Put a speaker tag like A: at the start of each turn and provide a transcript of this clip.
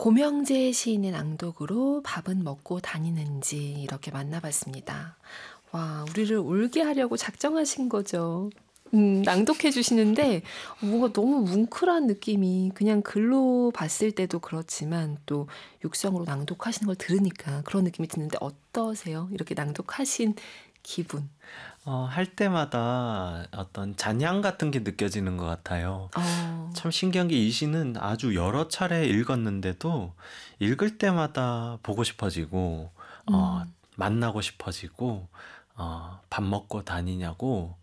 A: 고명재 시인의 낭독으로 밥은 먹고 다니는지 이렇게 만나봤습니다. 와, 우리를 울게 하려고 작정하신 거죠. 낭독해 주시는데 뭔가 너무 뭉클한 느낌이 그냥 글로 봤을 때도 그렇지만 또 육성으로 낭독하시는 걸 들으니까 그런 느낌이 드는데 어떠세요? 이렇게 낭독하신 기분.
B: 할 때마다 어떤 잔향 같은 게 느껴지는 것 같아요.
A: 어,
B: 참 신기한 게 이 시는 아주 여러 차례 읽었는데도 읽을 때마다 보고 싶어지고,
A: 음,
B: 만나고 싶어지고, 밥 먹고 다니냐고